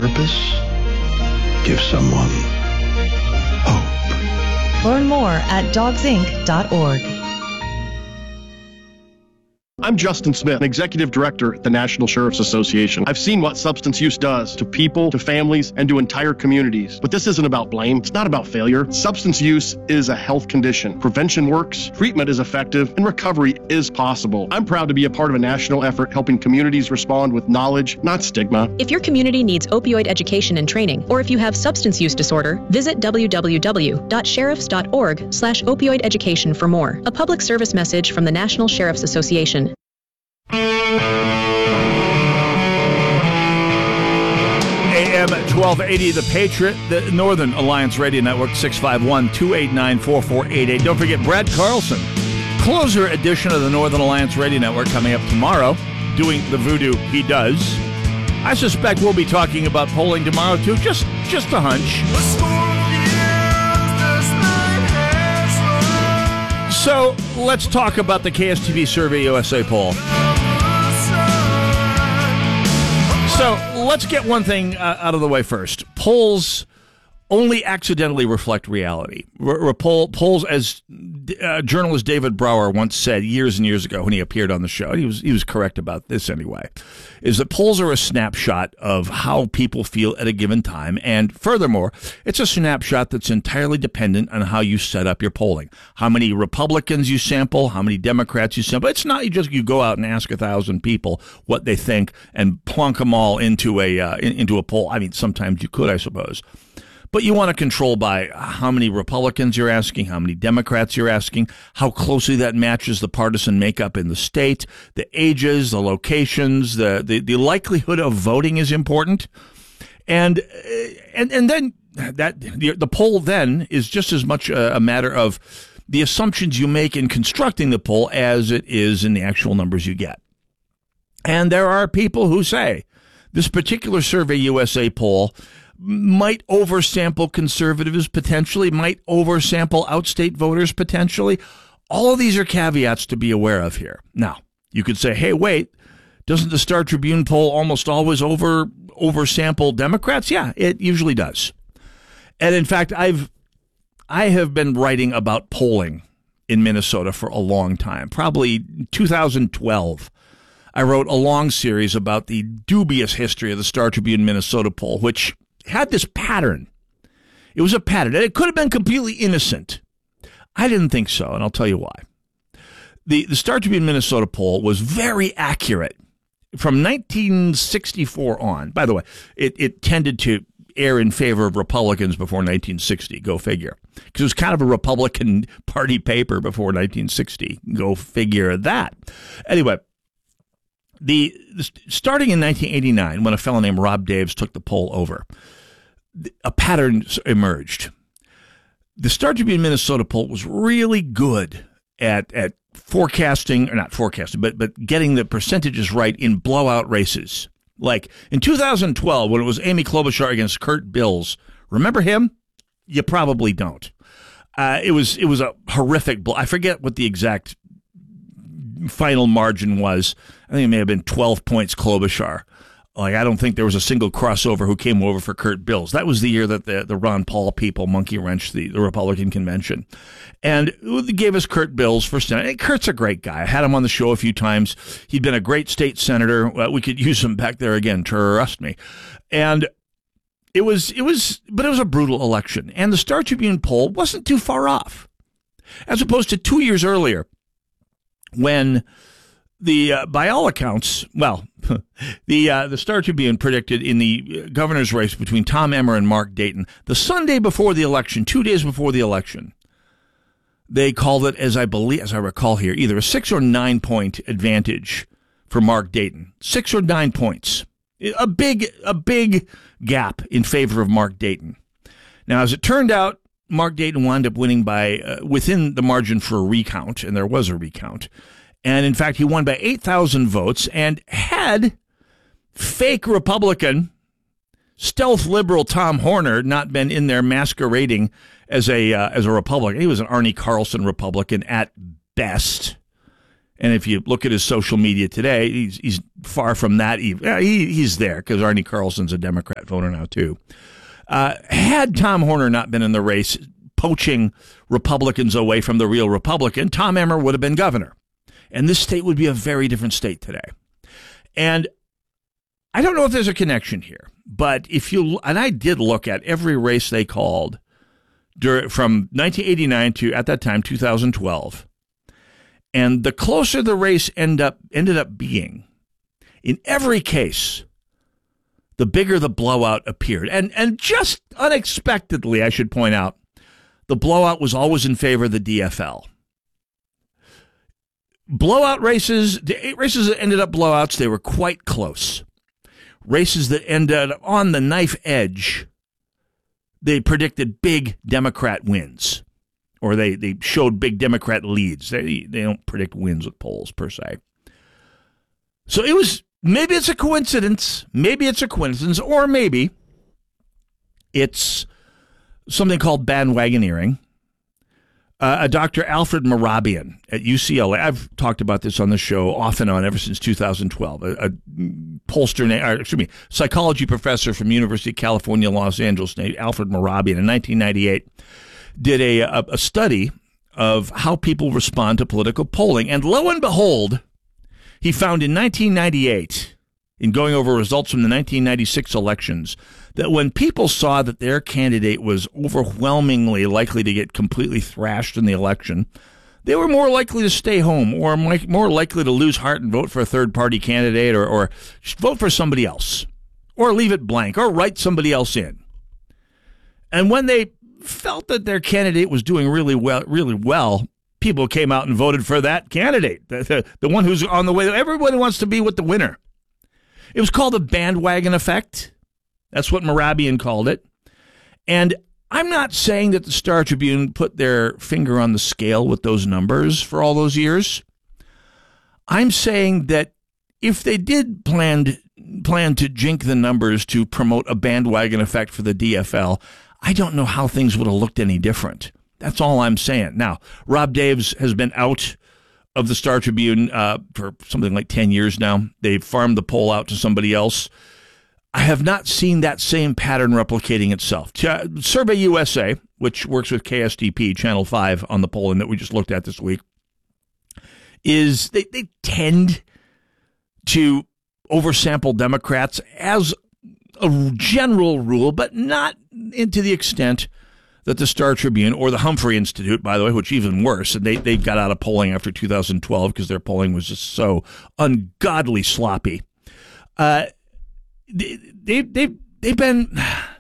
purpose, give someone hope. Learn more at dogsinc.org. I'm Justin Smith, Executive Director at the National Sheriff's Association. I've seen what substance use does to people, to families, and to entire communities. But this isn't about blame. It's not about failure. Substance use is a health condition. Prevention works, treatment is effective, and recovery is possible. I'm proud to be a part of a national effort helping communities respond with knowledge, not stigma. If your community needs opioid education and training, or if you have substance use disorder, visit www.sheriffs.org/opioid education for more. A public service message from the National Sheriff's Association. AM 1280, The Patriot, the Northern Alliance Radio Network, 651-289-4488. Don't forget Brad Carlson, closer edition of the Northern Alliance Radio Network, coming up tomorrow, doing the voodoo he does. I suspect we'll be talking about polling tomorrow, too. Just a hunch. So let's talk about the KSTV Survey USA poll. So let's get one thing out of the way first. Polls only accidentally reflect reality. Polls, as journalist David Brower once said years and years ago when he appeared on the show, and he was correct about this anyway, is that polls are a snapshot of how people feel at a given time. And furthermore, it's a snapshot that's entirely dependent on how you set up your polling. How many Republicans you sample, how many Democrats you sample. It's not you go out and ask 1,000 people what they think and plunk them all into a poll. I mean, sometimes you could, I suppose. But you want to control by how many Republicans you're asking, how many Democrats you're asking, how closely that matches the partisan makeup in the state, the ages, the locations, the likelihood of voting is important. And then the poll then is just as much a matter of the assumptions you make in constructing the poll as it is in the actual numbers you get. And there are people who say this particular Survey USA poll might oversample conservatives potentially, might oversample outstate voters potentially. All of these are caveats to be aware of here. Now, you could say, hey, wait, doesn't the Star Tribune poll almost always oversample Democrats? Yeah, it usually does. And in fact, I have been writing about polling in Minnesota for a long time, probably 2012. I wrote a long series about the dubious history of the Star Tribune Minnesota poll, which had this pattern. It was a pattern, and it could have been completely innocent. I didn't think so, and I'll tell you why. The Star Tribune Minnesota poll was very accurate from 1964 on. By the way, it tended to err in favor of Republicans before 1960. Go figure. Because it was kind of a Republican Party paper before 1960. Go figure that. Anyway, starting in 1989, when a fellow named Rob Daves took the poll over, a pattern emerged. The Star Tribune Minnesota poll was really good at forecasting, or not forecasting, but getting the percentages right in blowout races. Like in 2012, when it was Amy Klobuchar against Kurt Bills. Remember him? You probably don't. It was a horrific I forget what the exact final margin was. I think it may have been 12 points Klobuchar. Like, I don't think there was a single crossover who came over for Kurt Bills. That was the year that the Ron Paul people monkey wrenched the Republican convention. And they gave us Kurt Bills for Senate. And Kurt's a great guy. I had him on the show a few times. He'd been a great state senator. We could use him back there again, trust me. And it was a brutal election. And the Star Tribune poll wasn't too far off. As opposed to 2 years earlier, when by all accounts, the Star Tribune predicted in the governor's race between Tom Emmer and Mark Dayton, the Sunday before the election, 2 days before the election, they called it, as I recall here, either a 6 or 9 point advantage for Mark Dayton. 6 or 9 points. A big gap in favor of Mark Dayton. Now, as it turned out, Mark Dayton wound up winning by within the margin for a recount, and there was a recount. And in fact, he won by 8,000 votes, and had fake Republican, stealth liberal Tom Horner not been in there masquerading as a Republican. He was an Arnie Carlson Republican at best. And if you look at his social media today, he's far from that. He's there because Arnie Carlson's a Democrat voter now, too. Had Tom Horner not been in the race, poaching Republicans away from the real Republican, Tom Emmer would have been governor. And this state would be a very different state today. And I don't know if there's a connection here, but and I did look at every race they called from 1989 to, at that time, 2012. And the closer the race ended up being, in every case, the bigger the blowout appeared. And just unexpectedly, I should point out, the blowout was always in favor of the DFL. Blowout races, the 8 races that ended up blowouts, they were quite close. Races that ended up on the knife edge, they predicted big Democrat wins. Or they showed big Democrat leads. They don't predict wins with polls, per se. So maybe it's a coincidence. Maybe it's a coincidence. Or maybe it's something called bandwagoneering. Dr. Alfred Mehrabian at UCLA. I've talked about this on the show off and on ever since 2012. A psychology professor from University of California, Los Angeles, named Alfred Mehrabian in 1998. Did a study of how people respond to political polling. And lo and behold, he found in 1998, in going over results from the 1996 elections, that when people saw that their candidate was overwhelmingly likely to get completely thrashed in the election, they were more likely to stay home or more likely to lose heart and vote for a third-party candidate or vote for somebody else or leave it blank or write somebody else in. And when they felt that their candidate was doing really well, people came out and voted for that candidate, the one who's on the way. Everybody wants to be with the winner. It was called the bandwagon effect. That's what Mehrabian called it. And I'm not saying that the Star Tribune put their finger on the scale with those numbers for all those years. I'm saying that if they did plan to jink the numbers to promote a bandwagon effect for the DFL, I don't know how things would have looked any different. That's all I'm saying. Now, Rob Daves has been out of the Star Tribune for something like 10 years now. They've farmed the poll out to somebody else. I have not seen that same pattern replicating itself. Survey USA, which works with KSTP, Channel 5 on the polling that we just looked at this week, is they tend to oversample Democrats as a general rule, but not to the extent that the Star Tribune or the Humphrey Institute, by the way, which even worse, and they got out of polling after 2012 because their polling was just so ungodly sloppy. They've been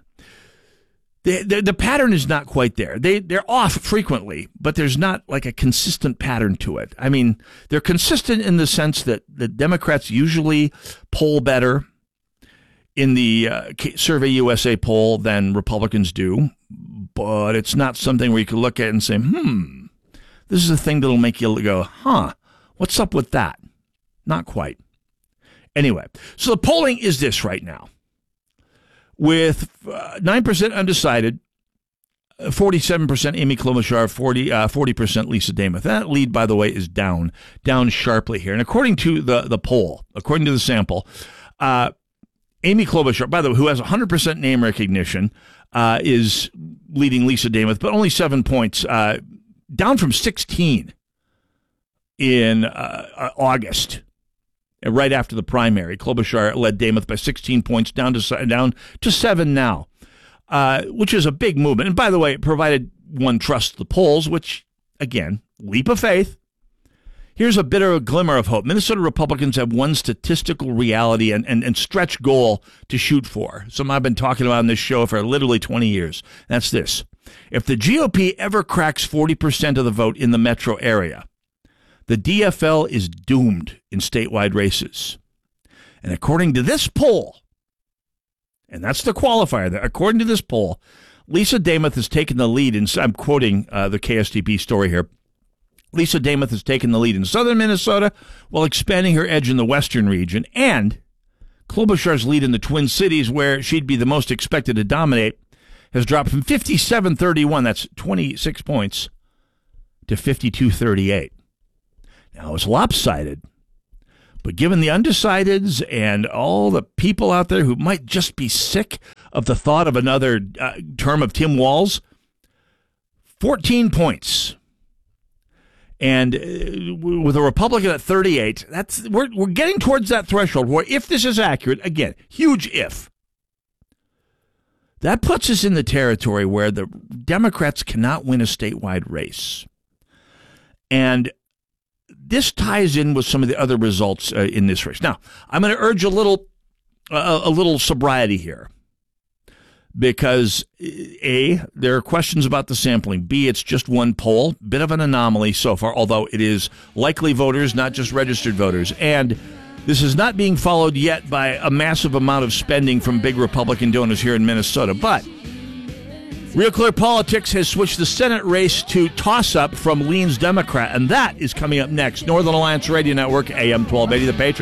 the pattern is not quite there. They're off frequently, but there's not like a consistent pattern to it. I mean, they're consistent in the sense that the Democrats usually poll better in the Survey USA poll than Republicans do, but it's not something where you can look at it and say, this is a thing that'll make you go, what's up with that? Not quite. Anyway, so the polling is this right now. With 9% undecided, 47% Amy Klobuchar, 40% Lisa Demuth. That lead, by the way, is down sharply here. And according to the poll, according to the sample, Amy Klobuchar, by the way, who has 100% name recognition, is leading Lisa Demuth, but only 7 points, down from 16 in August, right after the primary. Klobuchar led Demuth by 16 points, down to 7 now, which is a big movement. And by the way, provided one trusts the polls, which, again, leap of faith. Here's a bit of a glimmer of hope. Minnesota Republicans have one statistical reality and stretch goal to shoot for. Something I've been talking about on this show for literally 20 years. That's this. If the GOP ever cracks 40% of the vote in the metro area, the DFL is doomed in statewide races. And according to this poll, and that's the qualifier there, according to this poll, Lisa Demuth has taken the lead in, I'm quoting the KSTP story here, Lisa Demuth has taken the lead in southern Minnesota while expanding her edge in the western region, and Klobuchar's lead in the Twin Cities, where she'd be the most expected to dominate, has dropped from 57-31, that's 26 points, to 52-38. Now, it's lopsided. But given the undecideds and all the people out there who might just be sick of the thought of another term of Tim Walz, 14 points. And with a Republican at 38, we're getting towards that threshold where, if this is accurate, again, huge if, that puts us in the territory where the Democrats cannot win a statewide race. And this ties in with some of the other results in this race. Now, I'm going to urge a little sobriety here, because A, there are questions about the sampling. B, it's just one poll, bit of an anomaly so far, although it is likely voters, not just registered voters. And this is not being followed yet by a massive amount of spending from big Republican donors here in Minnesota. But Real Clear Politics has switched the Senate race to toss-up from leans Democrat, and that is coming up next. Northern Alliance Radio Network, AM 1280, The Patriot.